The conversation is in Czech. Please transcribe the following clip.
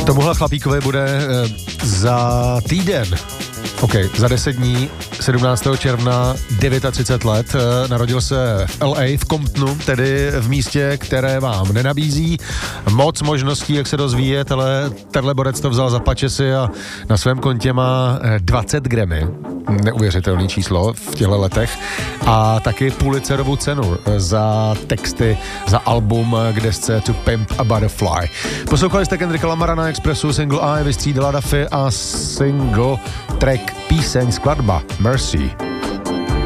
Tomuhle chlapíkovi bude za týden, za 10 dní, 17. června, 39 let, narodil se v LA, v Comptonu, tedy v místě, které vám nenabízí moc možností, jak se rozvíjet, ale tenhle borec to vzal za pačesy a na svém kontě má 20 Grammy, neuvěřitelný číslo v těchto letech, a taky Pulitzerovu cenu za texty, za album k desce To Pimp a Butterfly. Poslouchali jste Kendricka Lamara na Expressu, single I, vystřídala Duffy a single track, píseň, skladba Mercy.